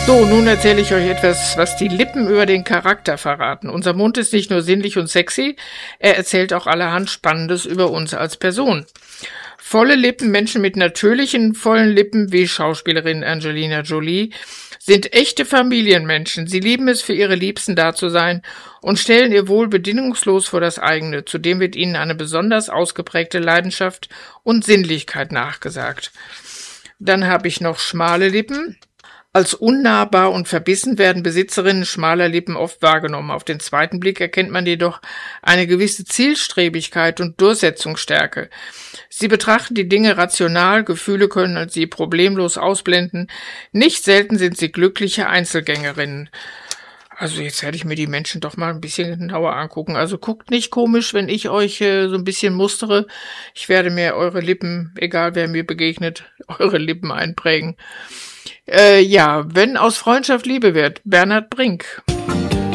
So, nun erzähle ich euch etwas, was die Lippen über den Charakter verraten. Unser Mund ist nicht nur sinnlich und sexy, er erzählt auch allerhand Spannendes über uns als Person. Volle Lippen, Menschen mit natürlichen, vollen Lippen, wie Schauspielerin Angelina Jolie, sind echte Familienmenschen. Sie lieben es, für ihre Liebsten da zu sein und stellen ihr Wohl bedingungslos vor das eigene. Zudem wird ihnen eine besonders ausgeprägte Leidenschaft und Sinnlichkeit nachgesagt. Dann habe ich noch schmale Lippen. Als unnahbar und verbissen werden Besitzerinnen schmaler Lippen oft wahrgenommen. Auf den zweiten Blick erkennt man jedoch eine gewisse Zielstrebigkeit und Durchsetzungsstärke. Sie betrachten die Dinge rational, Gefühle können sie problemlos ausblenden. Nicht selten sind sie glückliche Einzelgängerinnen. Also jetzt werde ich mir die Menschen doch mal ein bisschen genauer angucken. Also guckt nicht komisch, wenn ich euch so ein bisschen mustere. Ich werde mir eure Lippen, egal wer mir begegnet, eure Lippen einprägen. Ja, wenn aus Freundschaft Liebe wird, Bernhard Brink.